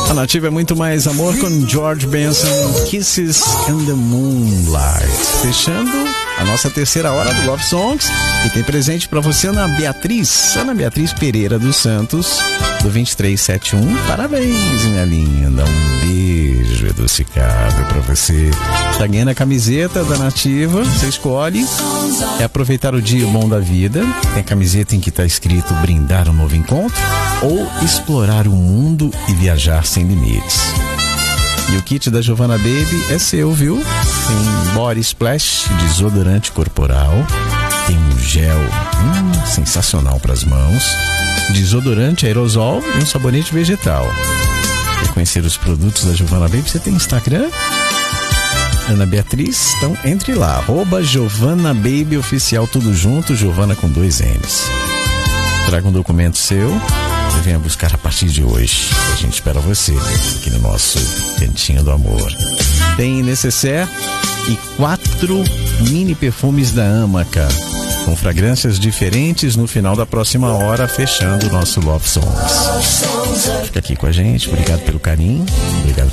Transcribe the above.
A Nativa é muito mais amor com George Benson, Kisses in the Moonlight. Fechando a nossa terceira hora do Love Songs. E tem presente pra você Ana Beatriz Pereira dos Santos, do 2371. Parabéns, minha linda. Um beijo adocicado pra você. Tá ganhando a camiseta da Nativa. Você escolhe. É aproveitar o dia bom da vida. Tem a camiseta em que tá escrito brindar um novo encontro ou explorar o mundo e viajar sem limites. E o kit da Giovanna Baby é seu, viu? Tem body splash, desodorante corporal, tem um gel sensacional para as mãos, desodorante aerosol e um sabonete vegetal. Quer conhecer os produtos da Giovanna Baby? Você tem Instagram? Ana Beatriz, então entre lá, @Giovanna Baby Oficial, tudo junto, Giovanna com 2 N's. Traga um documento seu e venha buscar a partir de hoje. A gente espera você aqui no nosso Cantinho do Amor. Tem necessaire e 4 mini perfumes da Amaca, com fragrâncias diferentes no final da próxima hora, fechando o nosso Love Songs. Fica aqui com a gente, obrigado pelo carinho, obrigado